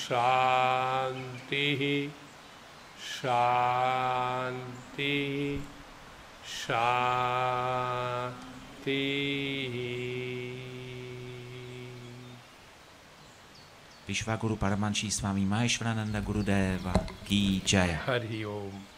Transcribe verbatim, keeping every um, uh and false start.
शांति शांति शांति। विश्वागुरु परमहंस स्वामी महेश्वरानंद गुरुदेव की जय। हरि ओम।